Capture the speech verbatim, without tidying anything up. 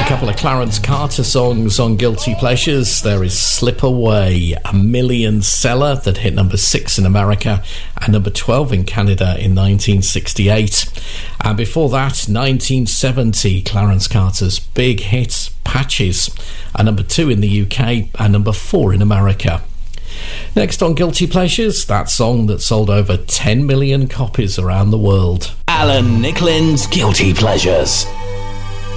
Couple of Clarence Carter songs on Guilty Pleasures. There is Slip Away, a million seller that hit number six in America and number twelve in Canada in nineteen sixty-eight. And before that, nineteen seventy, Clarence Carter's big hit, Patches, a number two in the U K and number four in America. Next on Guilty Pleasures, that song that sold over ten million copies around the world. Alan Nicklin's Guilty Pleasures.